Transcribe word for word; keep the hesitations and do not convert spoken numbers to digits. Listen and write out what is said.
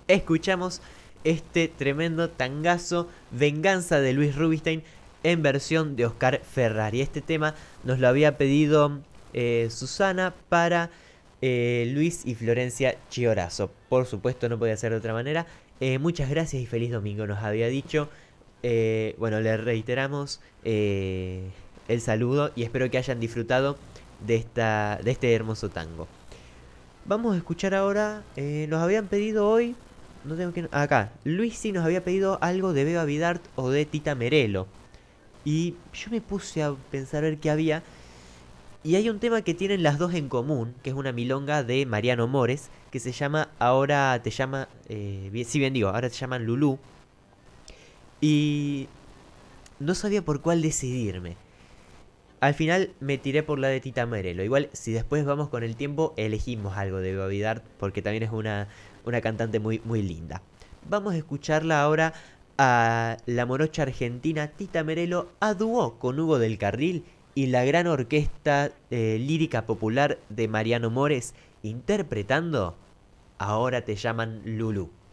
escuchamos este tremendo tangazo, Venganza de Luis Rubinstein, en versión de Oscar Ferrari. Este tema nos lo había pedido eh, Susana para eh, Luis y Florencia Chiorazo. Por supuesto, no podía ser de otra manera. Eh, muchas gracias y feliz domingo, nos había dicho. Eh, bueno, le reiteramos eh, el saludo y espero que hayan disfrutado de, esta, de este hermoso tango. Vamos a escuchar ahora, eh, nos habían pedido hoy, no tengo que... Acá, Luisi nos había pedido algo de Beba Vidart o de Tita Merelo. Y yo me puse a pensar a ver qué había. Y hay un tema que tienen las dos en común, que es una milonga de Mariano Mores, que se llama Ahora te llama... Eh, bien- si bien digo, ahora te llaman Lulú. Y no sabía por cuál decidirme. Al final me tiré por la de Tita Merelo. Igual, si después vamos con el tiempo, elegimos algo de Beba Vidart, porque también es una, una cantante muy, muy linda. Vamos a escucharla ahora a la morocha argentina Tita Merelo a dúo con Hugo del Carril y la gran orquesta eh, lírica popular de Mariano Mores interpretando Ahora te llaman Lulú.